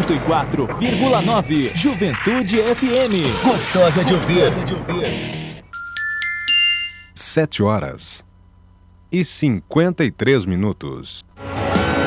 104,9 Juventude FM. Gostosa de ouvir. 7 horas e 53 minutos.